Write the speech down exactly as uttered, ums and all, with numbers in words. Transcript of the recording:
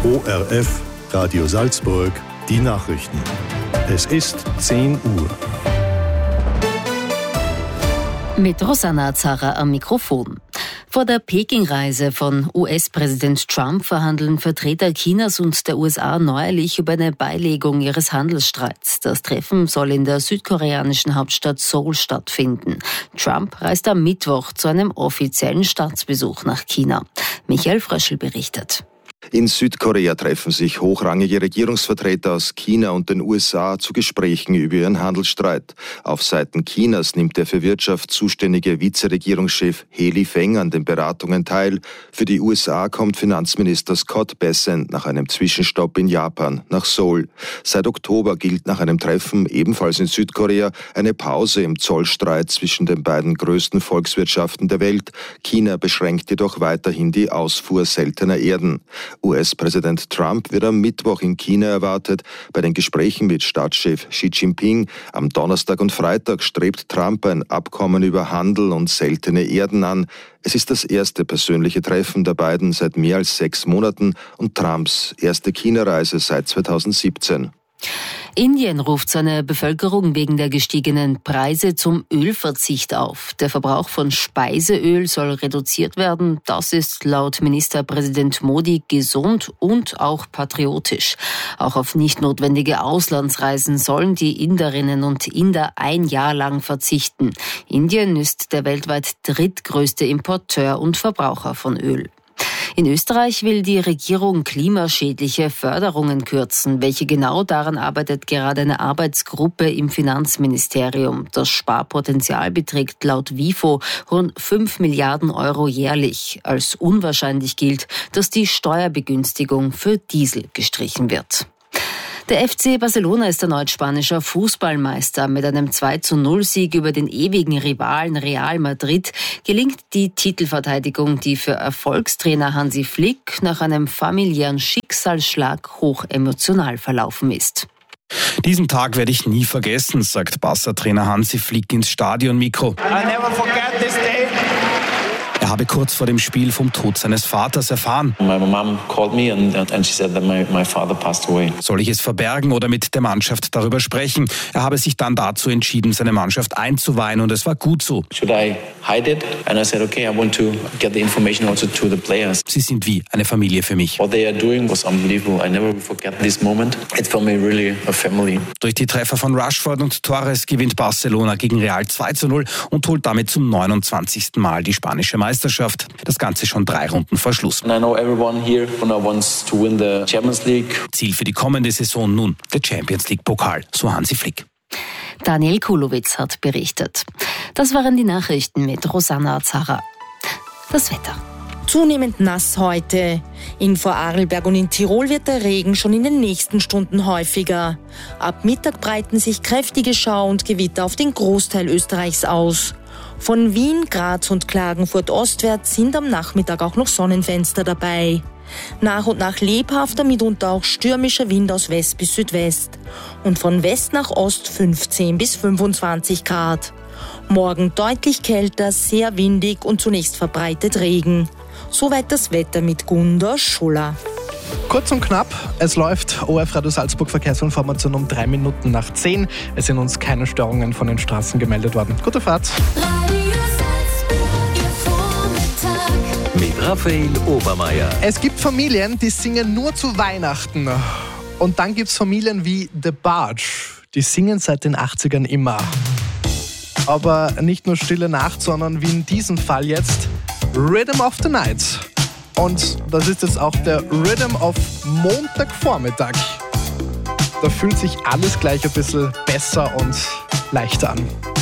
O R F, Radio Salzburg, die Nachrichten. Es ist zehn Uhr. Mit Rosanna Zara am Mikrofon. Vor der Peking-Reise von U S-Präsident Trump verhandeln Vertreter Chinas und der U S A neuerlich über eine Beilegung ihres Handelsstreits. Das Treffen soll in der südkoreanischen Hauptstadt Seoul stattfinden. Trump reist am Mittwoch zu einem offiziellen Staatsbesuch nach China. Michael Fröschel berichtet. In Südkorea treffen sich hochrangige Regierungsvertreter aus China und den U S A zu Gesprächen über ihren Handelsstreit. Auf Seiten Chinas nimmt der für Wirtschaft zuständige Vizeregierungschef He Lifeng an den Beratungen teil. Für die U S A kommt Finanzminister Scott Bessent nach einem Zwischenstopp in Japan nach Seoul. Seit Oktober gilt nach einem Treffen ebenfalls in Südkorea eine Pause im Zollstreit zwischen den beiden größten Volkswirtschaften der Welt. China beschränkt jedoch weiterhin die Ausfuhr seltener Erden. U S-Präsident Trump wird am Mittwoch in China erwartet. Bei den Gesprächen mit Staatschef Xi Jinping am Donnerstag und Freitag strebt Trump ein Abkommen über Handel und seltene Erden an. Es ist das erste persönliche Treffen der beiden seit mehr als sechs Monaten und Trumps erste China-Reise seit zweitausendsiebzehn. Indien ruft seine Bevölkerung wegen der gestiegenen Preise zum Ölverzicht auf. Der Verbrauch von Speiseöl soll reduziert werden. Das ist laut Ministerpräsident Modi gesund und auch patriotisch. Auch auf nicht notwendige Auslandsreisen sollen die Inderinnen und Inder ein Jahr lang verzichten. Indien ist der weltweit drittgrößte Importeur und Verbraucher von Öl. In Österreich will die Regierung klimaschädliche Förderungen kürzen. Welche genau, daran arbeitet gerade eine Arbeitsgruppe im Finanzministerium. Das Sparpotenzial beträgt laut WIFO rund fünf Milliarden Euro jährlich. Als unwahrscheinlich gilt, dass die Steuerbegünstigung für Diesel gestrichen wird. Der F C Barcelona ist erneut spanischer Fußballmeister. Mit einem zwei zu null Sieg über den ewigen Rivalen Real Madrid gelingt die Titelverteidigung, die für Erfolgstrainer Hansi Flick nach einem familiären Schicksalsschlag hoch emotional verlaufen ist. Diesen Tag werde ich nie vergessen, sagt Barca-Trainer Hansi Flick ins Stadionmikro. I never forget this day. Er habe kurz vor dem Spiel vom Tod seines Vaters erfahren. My mom called me and, and she said that my, my father passed away. Soll ich es verbergen oder mit der Mannschaft darüber sprechen? Er habe sich dann dazu entschieden, seine Mannschaft einzuweihen und es war gut so. Should I hide it? And I said, okay, I want to get the information also to the players. Sie sind wie eine Familie für mich. What they are doing was unbelievable. I never forget this moment. It's for me really a family. Durch die Treffer von Rashford und Torres gewinnt Barcelona gegen Real zwei zu null und holt damit zum neunundzwanzigsten Mal die spanische Meisterschaft. Das Ganze schon drei Runden vor Schluss. And I know everyone here wants to win the Champions League. Ziel für die kommende Saison nun der Champions League Pokal, so Hansi Flick. Daniel Kulowitz hat berichtet. Das waren die Nachrichten mit Rosanna Zara. Das Wetter. Zunehmend nass heute. In Vorarlberg und in Tirol wird der Regen schon in den nächsten Stunden häufiger. Ab Mittag breiten sich kräftige Schau- und Gewitter auf den Großteil Österreichs aus. Von Wien, Graz und Klagenfurt ostwärts sind am Nachmittag auch noch Sonnenfenster dabei. Nach und nach lebhafter, mitunter auch stürmischer Wind aus West bis Südwest. Und von West nach Ost fünfzehn bis fünfundzwanzig Grad. Morgen deutlich kälter, sehr windig und zunächst verbreitet Regen. Soweit das Wetter mit Gunda Schuller. Kurz und knapp, es läuft O R F Radio Salzburg Verkehrsinformation um drei Minuten nach zehn. Es sind uns keine Störungen von den Straßen gemeldet worden. Gute Fahrt. Mit Raphael Obermeier. Es gibt Familien, die singen nur zu Weihnachten. Und dann gibt es Familien wie The Barge. Die singen seit den achtzigern immer. Aber nicht nur Stille Nacht, sondern wie in diesem Fall jetzt Rhythm of the Night. Und das ist jetzt auch der Rhythm of Montagvormittag. Da fühlt sich alles gleich ein bisschen besser und leichter an.